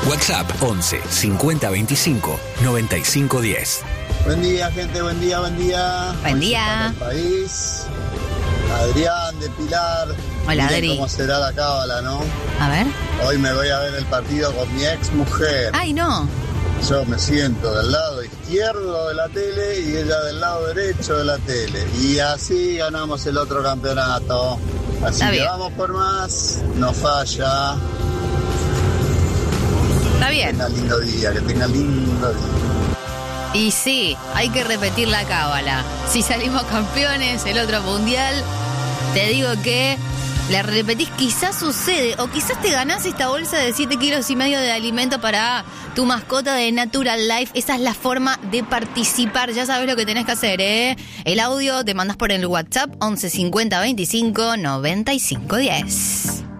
WhatsApp 11 50 25 95 10. Buen día, gente, buen día. Buen día. El país. Adrián de Pilar. Hola, Miren Adri. cómo será la cábala, ¿no? A ver. Hoy me voy a ver el partido con mi ex mujer. Ay, no. Yo me siento del lado izquierdo de la tele y ella del lado derecho de la tele. Y así ganamos el otro campeonato. Así Está que bien. vamos por más. No falla. Está bien. Que tenga lindo día, que tenga lindo día. Y sí, hay que repetir la cábala. Si salimos campeones, el otro mundial, te digo que la repetís, quizás sucede, o quizás te ganás esta bolsa de 7,5 kilos de alimento para tu mascota de Natural Life. Esa es la forma de participar, ya sabes lo que tenés que hacer, ¿eh? El audio te mandás por el WhatsApp 11 50 25 95 10.